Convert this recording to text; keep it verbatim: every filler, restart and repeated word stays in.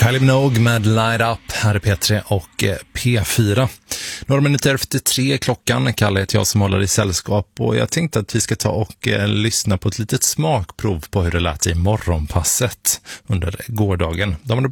Kylie Minogue med Light Up, här är P tre och P fyra. Några minuter efter tre klockan, Kalle heter jag som håller i sällskap, och jag tänkte att vi ska ta och eh, lyssna på ett litet smakprov på hur det lät i morgonpasset under gårdagen. De hade